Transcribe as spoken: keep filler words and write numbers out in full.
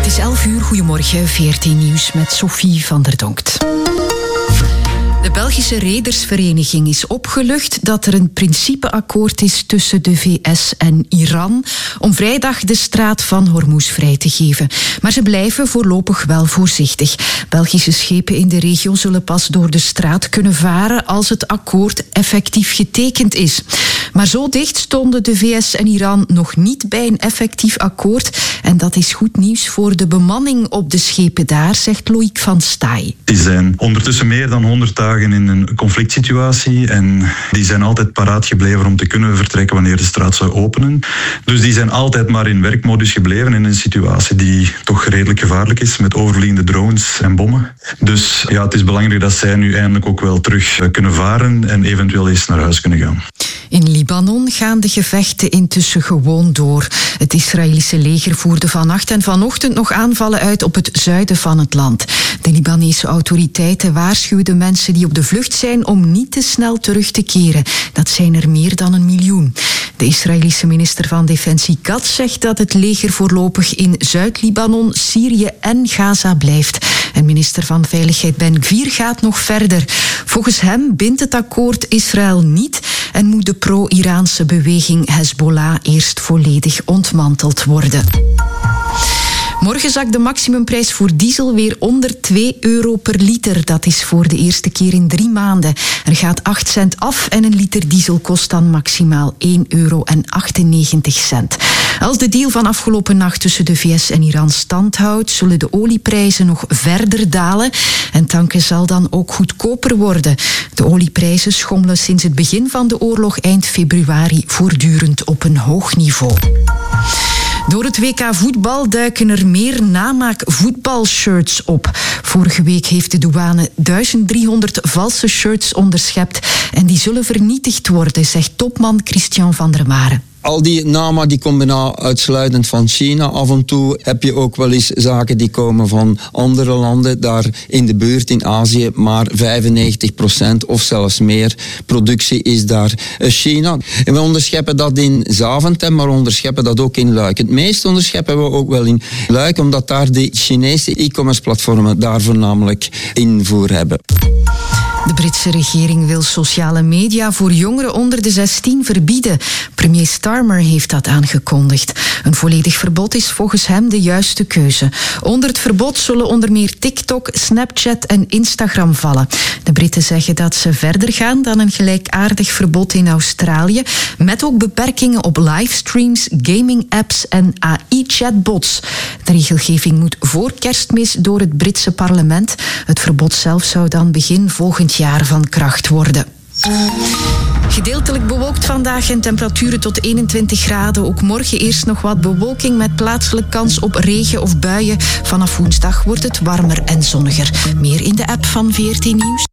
is elf uur, goedemorgen, V R T Nieuws met Sophie van der Donkt. De Belgische Redersvereniging is opgelucht dat er een principeakkoord is tussen de V S en Iran om vrijdag de straat van Hormuz vrij te geven. Maar ze blijven voorlopig wel voorzichtig. Belgische schepen in de regio zullen pas door de straat kunnen varen als het akkoord effectief getekend is. Maar zo dicht stonden de V S en Iran nog niet bij een effectief akkoord. En dat is goed nieuws voor de bemanning op de schepen daar, zegt Loïc van Staaij. Die zijn ondertussen meer dan honderd dagen in een conflict situatie en die zijn altijd paraat gebleven om te kunnen vertrekken wanneer de straat zou openen. Dus die zijn altijd maar in werkmodus gebleven in een situatie die toch redelijk gevaarlijk is met overvliegende drones en bommen. Dus ja, het is belangrijk dat zij nu eindelijk ook wel terug kunnen varen en eventueel eens naar huis kunnen gaan. In Libanon gaan de gevechten intussen gewoon door. Het Israëlische leger voerde vannacht en vanochtend nog aanvallen uit op het zuiden van het land. De Libanese autoriteiten waarschuwen de mensen die op de vlucht zijn om niet te snel terug te keren. Dat zijn er meer dan een miljoen. De Israëlische minister van Defensie Katz zegt dat het leger voorlopig in Zuid-Libanon, Syrië en Gaza blijft. En minister van Veiligheid Ben-Gvir gaat nog verder. Volgens hem bindt het akkoord Israël niet en moet de pro-Iraanse beweging Hezbollah eerst volledig ontmanteld worden. Morgen zakt de maximumprijs voor diesel weer onder twee euro per liter. Dat is voor de eerste keer in drie maanden. Er gaat acht cent af en een liter diesel kost dan maximaal één euro achtennegentig cent. Als de deal van afgelopen nacht tussen de V S en Iran stand houdt, zullen de olieprijzen nog verder dalen en tanken zal dan ook goedkoper worden. De olieprijzen schommelen sinds het begin van de oorlog eind februari voortdurend op een hoog niveau. Door het W K voetbal duiken er meer namaak voetbalshirts op. Vorige week heeft de douane duizend driehonderd valse shirts onderschept en die zullen vernietigd worden, zegt topman Christian van der Maren. Al die nama die komen bijna uitsluitend van China. Af en toe heb je ook wel eens zaken die komen van andere landen. Daar in de buurt in Azië, maar vijfennegentig procent of zelfs meer productie is daar China. En we onderscheppen dat in Zaventem, maar onderscheppen dat ook in Luik. Het meeste onderscheppen we ook wel in Luik, omdat daar de Chinese e-commerce platformen daar voornamelijk invoer hebben. De Britse regering wil sociale media voor jongeren onder de zestien verbieden. Premier Starmer heeft dat aangekondigd. Een volledig verbod is volgens hem de juiste keuze. Onder het verbod zullen onder meer TikTok, Snapchat en Instagram vallen. De Britten zeggen dat ze verder gaan dan een gelijkaardig verbod in Australië, met ook beperkingen op livestreams, gaming-apps en A I-chatbots. De regelgeving moet voor Kerstmis door het Britse parlement. Het verbod zelf zou dan begin volgend jaar van kracht worden. Gedeeltelijk bewolkt vandaag en temperaturen tot eenentwintig graden. Ook morgen eerst nog wat bewolking met plaatselijk kans op regen of buien. Vanaf woensdag wordt het warmer en zonniger. Meer in de app van V R T Nieuws.